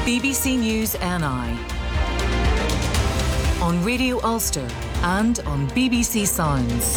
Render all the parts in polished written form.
BBC News NI on Radio Ulster and on BBC Sounds.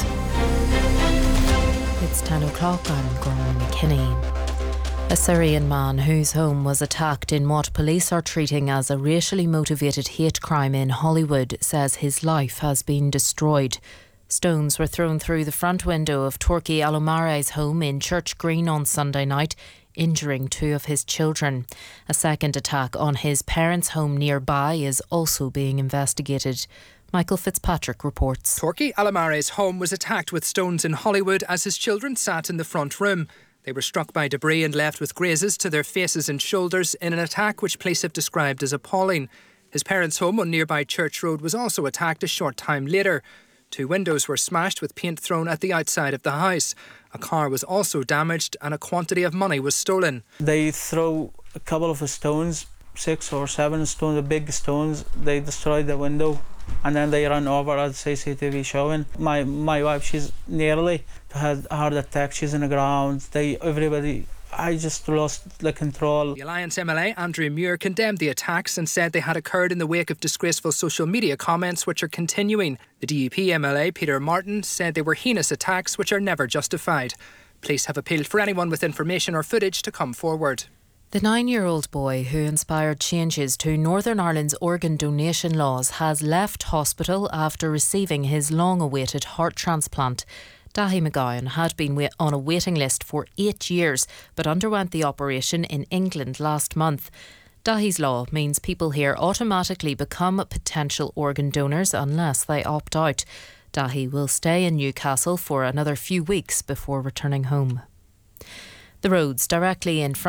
It's 10 o'clock. I'm Gorman McKinney. A Syrian man whose home was attacked in what police are treating as a racially motivated hate crime in Hollywood says his life has been destroyed. Stones were thrown through the front window of Torquay Alomare's home in Church Green on Sunday night, injuring two of his children. A second attack on his parents' home nearby is also being investigated. Michael Fitzpatrick reports. Torquay Alomare's home was attacked with stones in Hollywood as his children sat in the front room. They were struck by debris and left with grazes to their faces and shoulders in an attack which police have described as appalling. His parents' home on nearby Church Road was also attacked a short time later. Two windows were smashed with paint thrown at the outside of the house. A car was also damaged and a quantity of money was stolen. They throw a couple of stones, 6 or 7 stones, the big stones. They destroyed the window and then they ran over at CCTV showing. My wife, she's nearly had a heart attack. She's in the ground. I just lost the control. The Alliance MLA Andrew Muir condemned the attacks and said they had occurred in the wake of disgraceful social media comments which are continuing. The DUP MLA Peter Martin said they were heinous attacks which are never justified. Police have appealed for anyone with information or footage to come forward. The 9-year-old boy who inspired changes to Northern Ireland's organ donation laws has left hospital after receiving his long-awaited heart transplant. Dahi McGowan had been on a waiting list for 8 years but underwent the operation in England last month. Dahi's law means people here automatically become potential organ donors unless they opt out. Dahi will stay in Newcastle for another few weeks before returning home. The roads directly in front